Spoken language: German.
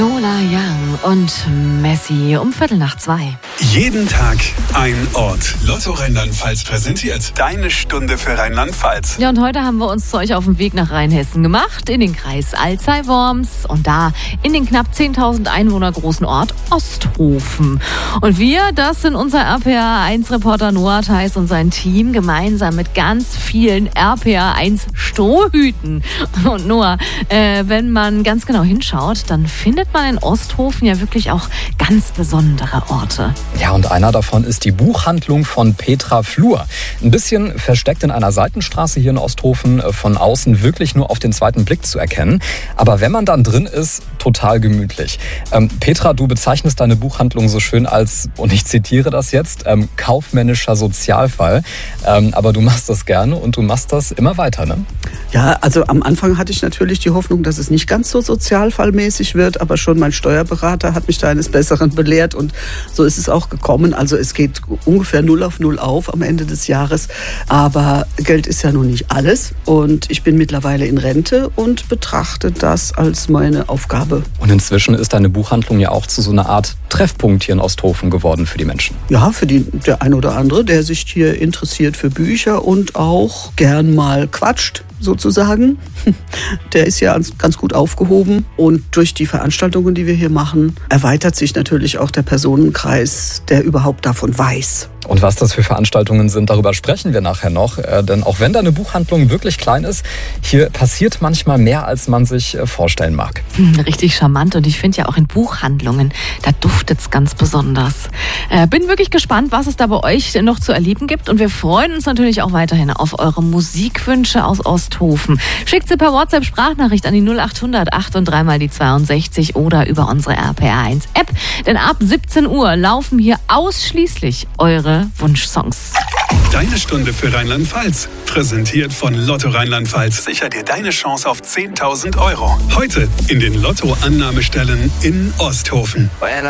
Lola Young und Messi um 2:15. Jeden Tag ein Ort. Lotto Rheinland-Pfalz präsentiert deine Stunde für Rheinland-Pfalz. Ja, und heute haben wir uns zu euch auf den Weg nach Rheinhessen gemacht, in den Kreis Alzey-Worms und da in den knapp 10.000 Einwohner großen Ort Osthofen. Und wir, das sind unser RPA1-Reporter Noah Theis und sein Team, gemeinsam mit ganz vielen RPA1-Strohhüten. Und Noah, wenn man ganz genau hinschaut, dann findet man in Osthofen ja wirklich auch ganz besondere Orte. Ja, und einer davon ist die Buchhandlung von Petra Flur. Ein bisschen versteckt in einer Seitenstraße hier in Osthofen, von außen wirklich nur auf den zweiten Blick zu erkennen. Aber wenn man dann drin ist, total gemütlich. Petra, du bezeichnest deine Buchhandlung so schön als, und ich zitiere das jetzt, kaufmännischer Sozialfall. Aber du machst das gerne und du machst das immer weiter, ne? Ja, also am Anfang hatte ich natürlich die Hoffnung, dass es nicht ganz so sozialfallmäßig wird, aber schon mein Steuerberater hat mich da eines Besseren belehrt und so ist es auch gekommen. Also es geht ungefähr 0 auf 0 auf am Ende des Jahres, aber Geld ist ja nun nicht alles und ich bin mittlerweile in Rente und betrachte das als meine Aufgabe. Und inzwischen ist deine Buchhandlung ja auch zu so einer Art Treffpunkt hier in Osthofen geworden für die Menschen. Ja, für der ein oder andere, der sich hier interessiert für Bücher und auch gern mal quatscht, sozusagen. Der ist ja ganz gut aufgehoben und durch die Veranstaltungen, die wir hier machen, erweitert sich natürlich auch der Personenkreis, der überhaupt davon weiß. Und was das für Veranstaltungen sind, darüber sprechen wir nachher noch. Denn auch wenn deine Buchhandlung wirklich klein ist, hier passiert manchmal mehr, als man sich vorstellen mag. Richtig charmant und ich finde ja auch in Buchhandlungen, da duftet es ganz besonders. Bin wirklich gespannt, was es da bei euch noch zu erleben gibt und wir freuen uns natürlich auch weiterhin auf eure Musikwünsche aus Osthofen. Schickt sie per WhatsApp-Sprachnachricht an die 0800 8 und 3 mal die 62 oder über unsere RPA1-App. Denn ab 17 Uhr laufen hier ausschließlich eure Wunschsongs. Deine Stunde für Rheinland-Pfalz. Präsentiert von Lotto Rheinland-Pfalz. Sicher dir deine Chance auf 10.000 Euro. Heute in den Lotto-Annahmestellen in Osthofen.